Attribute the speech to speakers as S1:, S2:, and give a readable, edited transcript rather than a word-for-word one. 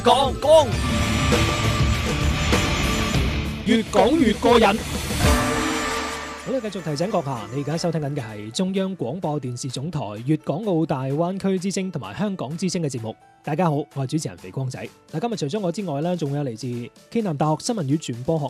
S1: 講，越講越過癮。好啦，繼續提醒閣下，你而家收聽緊嘅係中央廣播電視總台粵港澳大灣區之聲同埋香港之聲嘅節目。大家好，我係主持人肥光仔。嗱，今日除咗我之外咧，仲有嚟自暨南大學新聞與傳播學